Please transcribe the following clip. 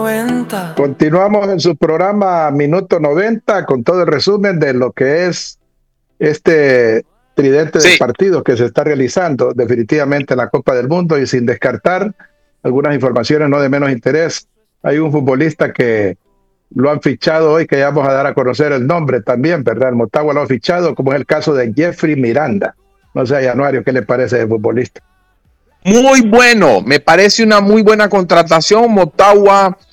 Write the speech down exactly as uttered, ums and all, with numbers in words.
Continuamos en su programa Minuto noventa con todo el resumen de lo que es este tridente de Sí. partidos que se está realizando definitivamente en la Copa del Mundo, y sin descartar algunas informaciones no de menos interés. Hay un futbolista que lo han fichado hoy, que ya vamos a dar a conocer el nombre también, ¿verdad? El Motagua lo ha fichado, como es el caso de Jeffrey Miranda. No sé, Januario, ¿qué le parece de futbolista? Muy bueno, me parece una muy buena contratación. Motagua